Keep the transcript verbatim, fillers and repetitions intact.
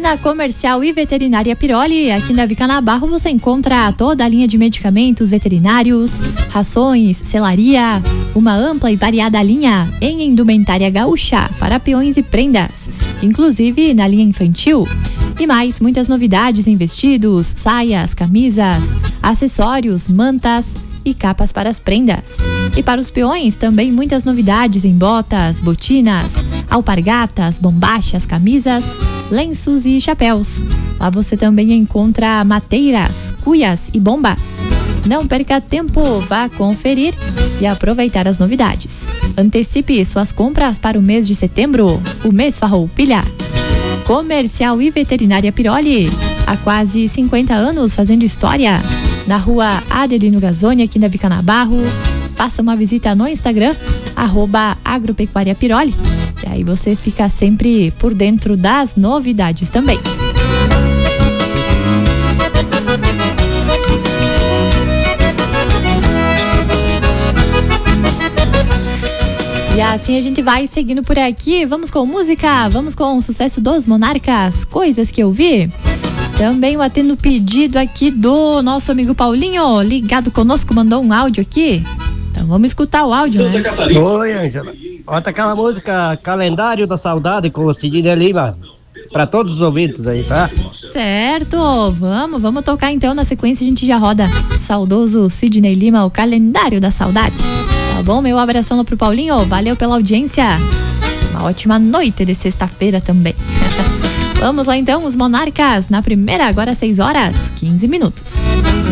na Comercial e Veterinária Piroli, aqui na Vicanabarro, você encontra toda a linha de medicamentos veterinários, rações, selaria, uma ampla e variada linha em indumentária gaúcha para peões e prendas, inclusive na linha infantil. E mais, muitas novidades em vestidos, saias, camisas, acessórios, mantas e capas para as prendas. E para os peões, também muitas novidades em botas, botinas, alpargatas, bombachas, camisas, lenços e chapéus. Lá você também encontra mateiras, cuias e bombas. Não perca tempo, vá conferir e aproveitar as novidades. Antecipe suas compras para o mês de setembro, o mês Farroupilha. Comercial e Veterinária Piroli, há quase cinquenta anos fazendo história. Na rua Adelino Gazzoni, aqui na Vicanabarro. Faça uma visita no Instagram, arroba Agropecuária Piroli. E aí você fica sempre por dentro das novidades também. E assim a gente vai seguindo por aqui. Vamos com música, vamos com o sucesso dos Monarcas, Coisas que Eu Vi. Também atendo o pedido aqui do nosso amigo Paulinho, ligado conosco, mandou um áudio aqui. Então vamos escutar o áudio, Santa né? Catarina. Oi, Ângela. Bota aquela música Calendário da Saudade com o Sidney Lima, para todos os ouvintes aí, tá? Certo, vamos, vamos tocar então. Na sequência a gente já roda saudoso Sidney Lima, o Calendário da Saudade. Tá bom? Meu abração lá pro Paulinho, valeu pela audiência. Uma ótima noite de sexta-feira também. Vamos lá então, os Monarcas, na primeira, agora seis horas, quinze minutos.